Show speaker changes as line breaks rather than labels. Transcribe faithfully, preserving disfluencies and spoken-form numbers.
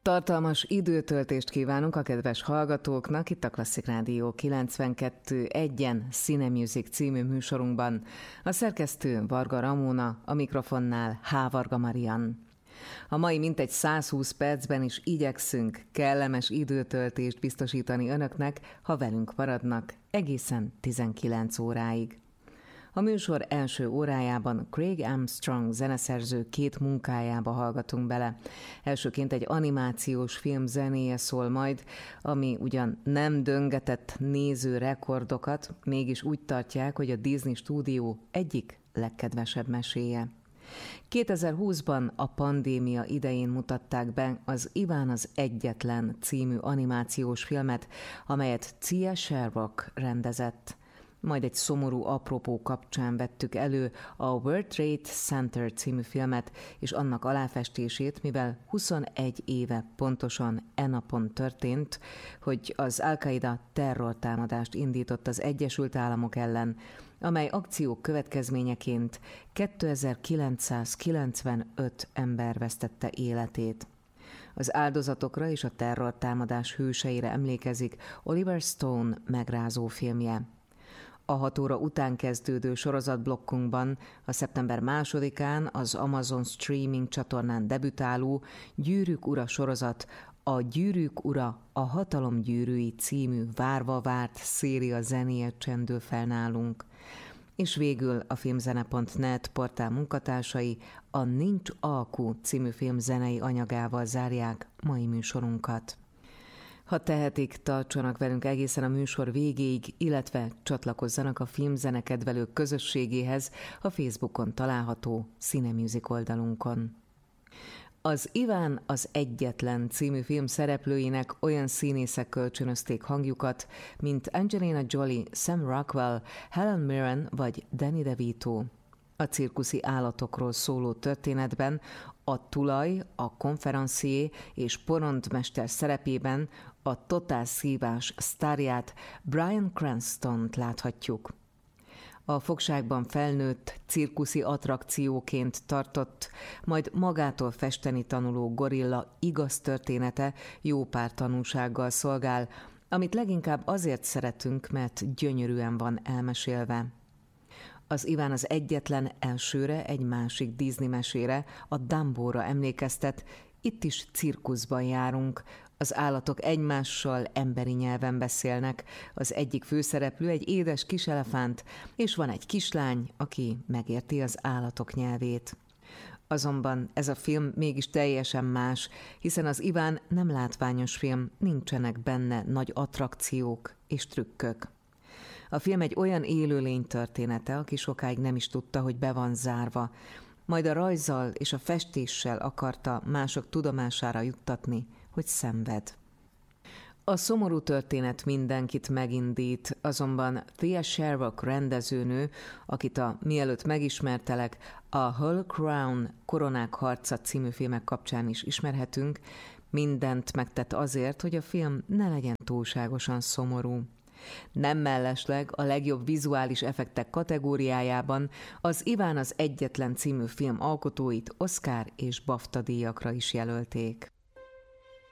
Tartalmas időtöltést kívánunk a kedves hallgatóknak itt a Klasszik Rádió kilencvenkettő egyen Cine Music című műsorunkban. A szerkesztő Varga Ramona, a mikrofonnál H. Varga Marian. A mai mintegy száz húsz percben is igyekszünk kellemes időtöltést biztosítani önöknek, ha velünk maradnak egészen tizenkilenc óráig. A műsor első órájában Craig Armstrong zeneszerző két munkájába hallgatunk bele. Elsőként egy animációs film zenéje szól majd, ami ugyan nem döngetett néző rekordokat, mégis úgy tartják, hogy a Disney stúdió egyik legkedvesebb meséje. kétezer-húszban a pandémia idején mutatták be az Iván az egyetlen című animációs filmet, amelyet Cia Sherrock rendezett. Majd egy szomorú apropó kapcsán vettük elő a World Trade Center című filmet és annak aláfestését, mivel huszonegy éve pontosan e napon történt, hogy az Al-Qaida terrortámadást indított az Egyesült Államok ellen, amely akciók következményeként kétezer-kilencszázkilencvenöt ember vesztette életét. Az áldozatokra és a terrortámadás hőseire emlékezik Oliver Stone megrázó filmje. A hat óra után kezdődő sorozatblokkunkban a szeptember másodikán az Amazon streaming csatornán debütáló Gyűrűk ura sorozat, a Gyűrűk ura, a hatalom gyűrűi című várva várt széria zenéje csendül fel nálunk. És végül a filmzene pont net portál munkatársai a Nincs alkú című film zenei anyagával zárják mai műsorunkat. Ha tehetik, tartsanak velünk egészen a műsor végéig, illetve csatlakozzanak a filmzene kedvelők közösségéhez a Facebookon található Cine Music oldalunkon. Az Iván az egyetlen című film szereplőinek olyan színészek kölcsönözték hangjukat, mint Angelina Jolie, Sam Rockwell, Helen Mirren vagy Danny DeVito. A cirkuszi állatokról szóló történetben a tulaj, a konferencié és porondmester szerepében a totál szívás sztárját, Bryan Cranstont láthatjuk. A fogságban felnőtt, cirkuszi attrakcióként tartott, majd magától festeni tanuló gorilla igaz története jó pár tanúsággal szolgál, amit leginkább azért szeretünk, mert gyönyörűen van elmesélve. Az Iván az egyetlen elsőre egy másik Disney mesére, a Dumbo-ra emlékeztet, itt is cirkuszban járunk, az állatok egymással emberi nyelven beszélnek, az egyik főszereplő egy édes kis elefánt, és van egy kislány, aki megérti az állatok nyelvét. Azonban ez a film mégis teljesen más, hiszen az Iván nem látványos film, nincsenek benne nagy attrakciók és trükkök. A film egy olyan élőlény története, aki sokáig nem is tudta, hogy be van zárva, majd a rajzzal és a festéssel akarta mások tudomására juttatni, hogy szenved. A szomorú történet mindenkit megindít, azonban Cia Sherrock rendezőnő, akit a Mielőtt megismertelek, a Whole Crown Koronák harca című filmek kapcsán is ismerhetünk, mindent megtett azért, hogy a film ne legyen túlságosan szomorú. Nem mellesleg a legjobb vizuális effektek kategóriájában az Iván az egyetlen című film alkotóit Oscar és BAFTA díjakra is jelölték.